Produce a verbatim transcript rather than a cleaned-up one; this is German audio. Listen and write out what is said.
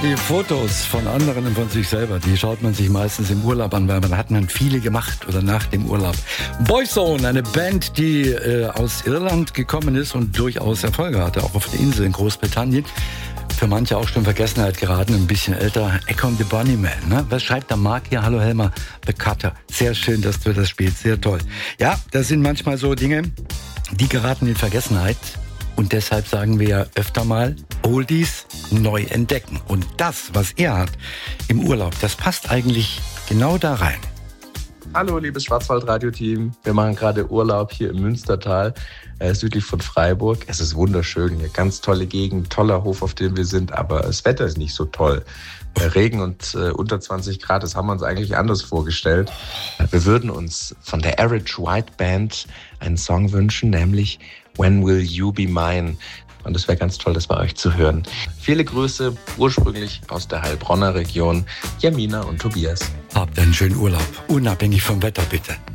die Fotos von anderen und von sich selber, die schaut man sich meistens im Urlaub an, weil man hat man viele gemacht oder nach dem Urlaub. Boyzone, eine Band, die äh, aus Irland gekommen ist und durchaus Erfolge hatte, auch auf der Insel in Großbritannien. Für manche auch schon Vergessenheit geraten, ein bisschen älter. Econ the Bunnyman, ne? Was schreibt der Marc hier? Hallo Helmer, The Cutter. Sehr schön, dass du das spielst, sehr toll. Ja, das sind manchmal so Dinge, die geraten in Vergessenheit. Und deshalb sagen wir ja öfter mal, Oldies neu entdecken. Und das, was er hat im Urlaub, das passt eigentlich genau da rein. Hallo, liebes Schwarzwaldradio-Team. Wir machen gerade Urlaub hier im Münstertal, äh, südlich von Freiburg. Es ist wunderschön hier, ganz tolle Gegend, toller Hof, auf dem wir sind, aber das Wetter ist nicht so toll. Äh, Regen und äh, unter zwanzig Grad, das haben wir uns eigentlich anders vorgestellt. Wir würden uns von der Average White Band einen Song wünschen, nämlich When Will You Be Mine? Und es wäre ganz toll, das bei euch zu hören. Viele Grüße, ursprünglich aus der Heilbronner Region, Jamina und Tobias. Habt einen schönen Urlaub, unabhängig vom Wetter bitte.